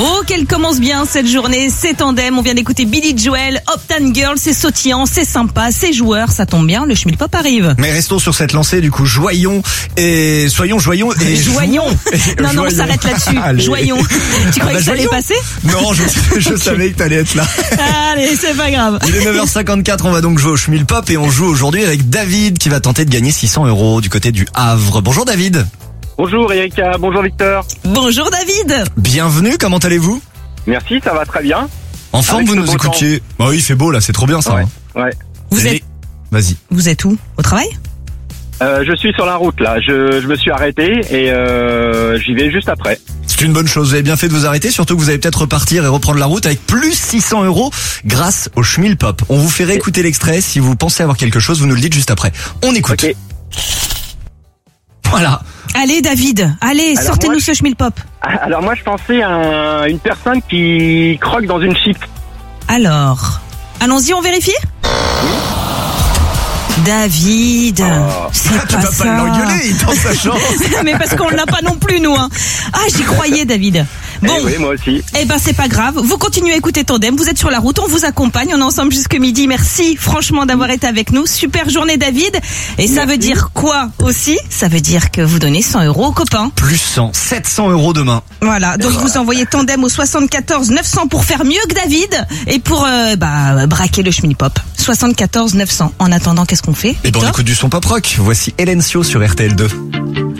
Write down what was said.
Oh, qu'elle commence bien cette journée, c'est Tandem. On vient d'écouter Billy Joel, Uptown Girl, c'est sautillant, c'est sympa, c'est joueur, ça tombe bien, le Schmilpop arrive. Mais restons sur cette lancée, du coup, soyons joyons et joyons. Non, on s'arrête là-dessus. Allez. Joyons. Tu croyais que ça allait passer? Non, je savais que t'allais être là. Allez, c'est pas grave. Il est 9h54, on va donc jouer au Schmilpop et on joue aujourd'hui avec David qui va tenter de gagner 600 € du côté du Havre. Bonjour David. Bonjour Erika, bonjour Victor. Bonjour David. Bienvenue, comment allez-vous? Merci, ça va très bien. En forme, Avec vous ce nous beau écoutiez. Bah oui, il fait beau là, c'est trop bien ça. Ouais. hein. Ouais. Vas-y. Vous êtes où? Au travail? Je suis sur la route là, je me suis arrêté et j'y vais juste après. C'est une bonne chose, vous avez bien fait de vous arrêter, surtout que vous allez peut-être repartir et reprendre la route avec plus 600 € grâce au Schmilpop. On vous fait réécouter l'extrait, si vous pensez avoir quelque chose, vous nous le dites juste après. On écoute. Ok. Voilà. Allez David, allez, Alors sortez-nous moi, ce Schmilpop. Alors moi je pensais à une personne qui croque dans une chip. Alors, allons-y, on vérifie? David, c'est Tu pas vas ça. pas l'engueuler, il tente sa chance. Mais parce qu'on l'a pas non plus nous. Hein. Ah, j'y croyais David. Bon, Oui, moi aussi. eh ben c'est pas grave. Vous continuez à écouter Tandem. Vous êtes sur la route, on vous accompagne. On est ensemble jusque midi. Merci franchement d'avoir été avec nous. Super journée David. Et ça veut dire quoi aussi? Ça veut dire que vous donnez 100 € aux copains. Plus 100, 700 € demain. Voilà. Donc vous envoyez Tandem au 74 900 pour faire mieux que David et pour braquer le Schmilpop. 74 900. En attendant, qu'est-ce qu'on fait? Et ben on Victor écoute du son pop rock. Voici Hélène Sio sur RTL2.